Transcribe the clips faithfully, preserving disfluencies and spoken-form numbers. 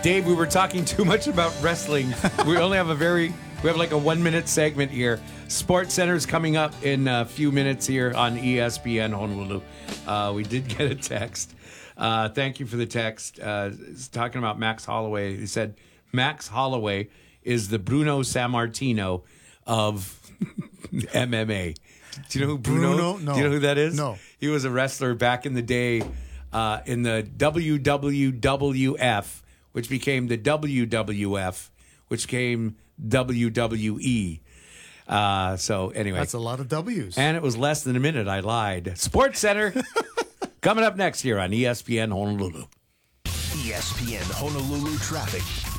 Dave, we were talking too much about wrestling. We only have a very, we have like a one minute segment here. Sports Center's coming up in a few minutes here on E S P N Honolulu. Uh, we did get a text. Uh, thank you for the text. Uh, it's talking about Max Holloway. He said, Max Holloway is the Bruno Sammartino of M M A. Do you know who Bruno? Bruno? No. Do you know who that is? No. He was a wrestler back in the day uh, in the W W F, which became the W W F, which became W W E. Uh, so anyway. That's a lot of W's. And it was less than a minute. I lied. Sports Center coming up next here on E S P N Honolulu. E S P N Honolulu traffic.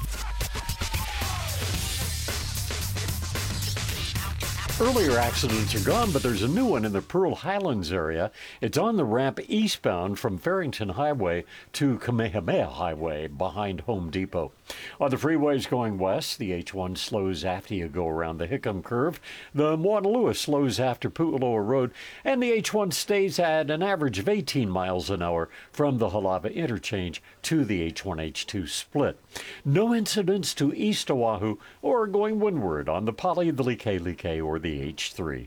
Earlier accidents are gone, but there's a new one in the Pearl Highlands area. It's on the ramp eastbound from Farrington Highway to Kamehameha Highway behind Home Depot. On the freeways going west, the H one slows after you go around the Hickam Curve. The Moana Lewis slows after Pu'uloa Road, and the H one stays at an average of eighteen miles an hour from the Halava interchange to the H one H two split. No incidents to East Oahu or going windward on the Pali, the Like-Like, or the H three.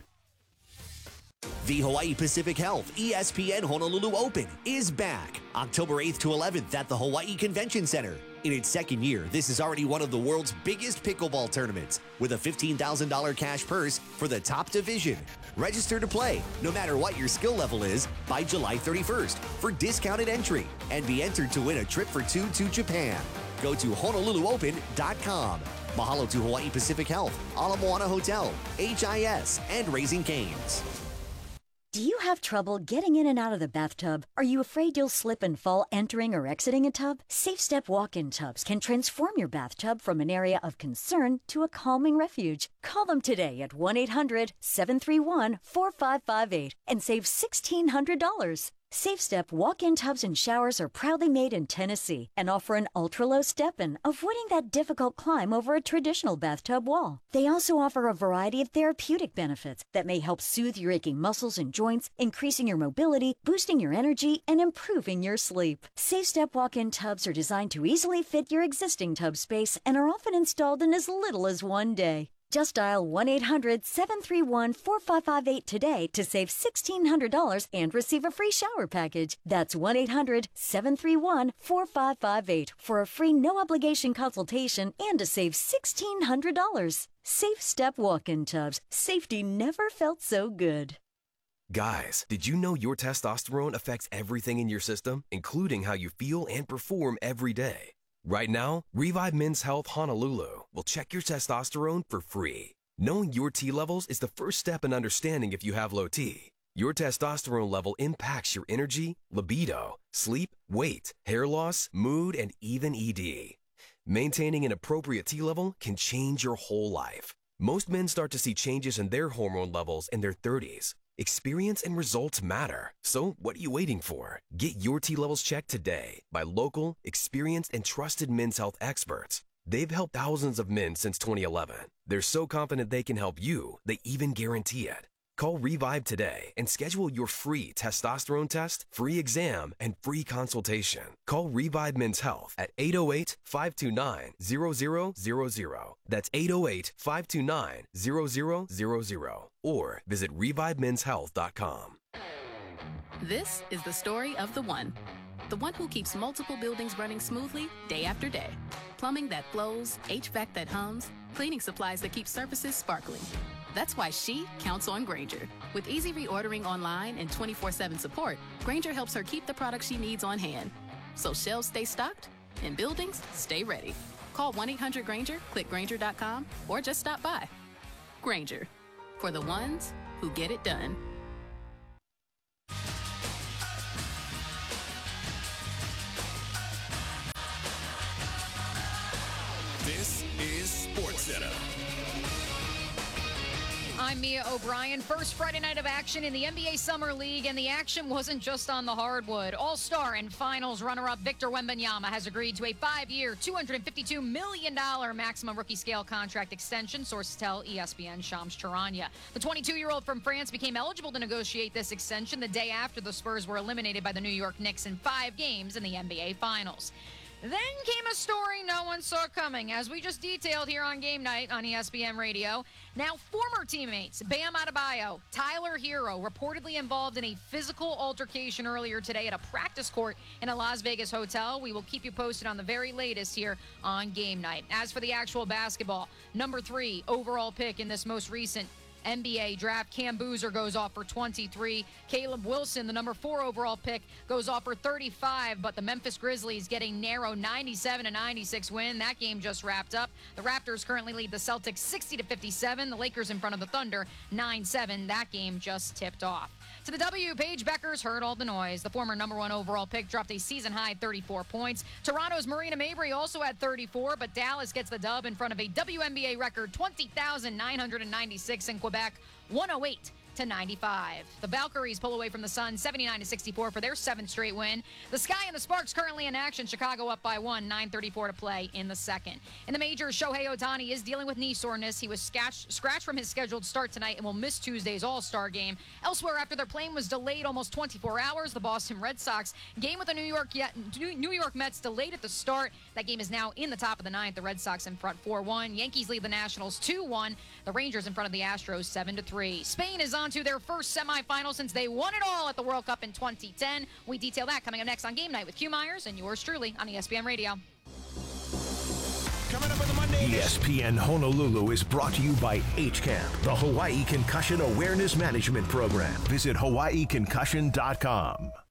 The Hawaii Pacific Health E S P N Honolulu Open is back October eighth to eleventh at the Hawaii Convention Center. In its second year, this is already one of the world's biggest pickleball tournaments with a fifteen thousand dollars cash purse for the top division. Register to play, no matter what your skill level is, by July thirty-first for discounted entry and be entered to win a trip for two to Japan. Go to honolulu open dot com. Mahalo to Hawaii Pacific Health, Ala Moana Hotel, H I S, and Raising Cane's. Do you have trouble getting in and out of the bathtub? Are you afraid you'll slip and fall entering or exiting a tub? Safe Step walk-in tubs can transform your bathtub from an area of concern to a calming refuge. Call them today at one eight hundred seven three one four five five eight and save one thousand six hundred dollars. Safe Step walk-in tubs and showers are proudly made in Tennessee and offer an ultra-low step-in, avoiding that difficult climb over a traditional bathtub wall. They also offer a variety of therapeutic benefits that may help soothe your aching muscles and joints, increasing your mobility, boosting your energy, and improving your sleep. Safe Step walk-in tubs are designed to easily fit your existing tub space and are often installed in as little as one day. Just dial one eight hundred seven three one four five five eight today to save one thousand six hundred dollars and receive a free shower package. That's one eight hundred seven three one four five five eight for a free no-obligation consultation and to save one thousand six hundred dollars. Safe Step walk-in tubs. Safety never felt so good. Guys, did you know your testosterone affects everything in your system, including how you feel and perform every day? Right now, Revive Men's Health Honolulu will check your testosterone for free. Knowing your T levels is the first step in understanding if you have low T. Your testosterone level impacts your energy, libido, sleep, weight, hair loss, mood, and even E D. Maintaining an appropriate T level can change your whole life. Most men start to see changes in their hormone levels in their thirties. Experience and results matter. So what are you waiting for? Get your T levels checked today by local, experienced, and trusted men's health experts. They've helped thousands of men since twenty eleven. They're so confident they can help you, they even guarantee it. Call Revive today and schedule your free testosterone test, free exam, and free consultation. Call Revive Men's Health at eight oh eight, five two nine, zero zero zero zero. That's eight oh eight, five two nine, zero zero zero zero. Or visit revive men's health dot com. This is the story of the one. The one who keeps multiple buildings running smoothly day after day. Plumbing that flows, H V A C that hums, cleaning supplies that keep surfaces sparkling. That's why she counts on Grainger. With easy reordering online and twenty-four seven support, Grainger helps her keep the products she needs on hand. So shelves stay stocked and buildings stay ready. Call one eight hundred Grainger, click Grainger dot com, or just stop by. Grainger, for the ones who get it done. This is SportsCenter. I'm Mia O'Brien. First Friday night of action in the N B A Summer League, and the action wasn't just on the hardwood. All-Star and Finals runner-up Victor Wembanyama has agreed to a five-year, two hundred fifty-two million dollars maximum rookie scale contract extension, sources tell E S P N Shams Charania. The twenty-two-year-old from France became eligible to negotiate this extension the day after the Spurs were eliminated by the New York Knicks in five games in the N B A Finals. Then came a story no one saw coming, as we just detailed here on Game Night on E S P N Radio. Now, former teammates Bam Adebayo, Tyler Hero, reportedly involved in a physical altercation earlier today at a practice court in a Las Vegas hotel. We will keep you posted on the very latest here on Game Night. As for the actual basketball, number three overall pick in this most recent N B A draft, Cam Boozer goes off for twenty-three. Caleb Wilson, the number four overall pick, goes off for thirty-five, but the Memphis Grizzlies getting narrow ninety-seven to ninety-six win. That game just wrapped up. The Raptors currently lead the Celtics sixty to fifty-seven. The Lakers in front of the Thunder nine seven. That game just tipped off. To the W, Paige Beckers heard all the noise. The former number one overall pick dropped a season-high thirty-four points. Toronto's Marina Mabrey also had thirty-four, but Dallas gets the dub in front of a W N B A record twenty thousand nine hundred ninety-six in Quebec, one oh eight to ninety-five. The Valkyries pull away from the Suns seventy-nine to sixty-four for their seventh straight win. The Sky and the Sparks currently in action. Chicago up by one, nine thirty-four to play in the second. In the majors, Shohei Ohtani is dealing with knee soreness. He was scratched, scratched from his scheduled start tonight and will miss Tuesday's All-Star game. Elsewhere, after their plane was delayed almost twenty-four hours, the Boston Red Sox game with the New York New York Mets delayed at the start. That game is now in the top of the ninth. The Red Sox in front four one. Yankees lead the Nationals two one. The Rangers in front of the Astros seven to three. Spain is on to their first semifinal since they won it all at the World Cup in twenty ten. We detail that coming up next on Game Night with Q Myers and yours truly on E S P N Radio. Coming up on the Monday edition. E S P N Honolulu is brought to you by H CAMP, the Hawaii Concussion Awareness Management Program. Visit hawaii concussion dot com.